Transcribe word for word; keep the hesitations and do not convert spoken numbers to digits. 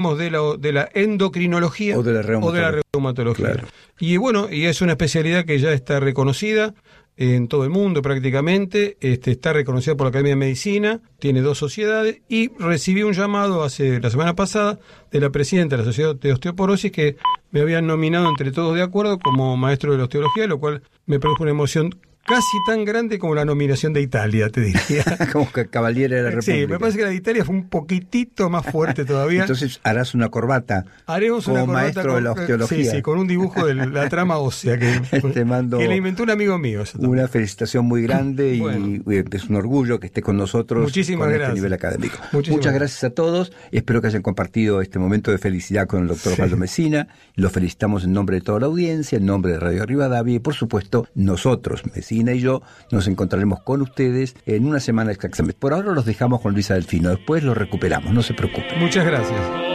de la, de la endocrinología o de la reumatología. O de la reumatología. Claro. Y bueno, y es una especialidad que ya está reconocida en todo el mundo prácticamente, este, está reconocida por la Academia de Medicina, tiene dos sociedades, y recibí un llamado hace la semana pasada de la presidenta de la Sociedad de Osteoporosis, que me habían nominado entre todos de acuerdo como maestro de la osteología, lo cual me produjo una emoción casi tan grande como la nominación de Italia, te diría. Como que Cavaliere de la República. Sí, me parece que la de Italia fue un poquitito más fuerte todavía. Entonces harás una corbata. Haremos como una corbata maestro con, de la osteología. Sí, sí, con un dibujo de la trama ósea que, Te mando que le inventó un amigo mío. Una felicitación muy grande y bueno. es un orgullo que estés con nosotros. Muchísimas con gracias. Este nivel académico. Muchísimas Muchas gracias a todos. Espero que hayan compartido este momento de felicidad con el doctor sí. Osvaldo Messina. Los felicitamos en nombre de toda la audiencia, en nombre de Radio Rivadavia y por supuesto nosotros, Messina y yo, nos encontraremos con ustedes en una semana exactamente. Por ahora los dejamos con Luisa Delfino, después los recuperamos, no se preocupen. Muchas gracias.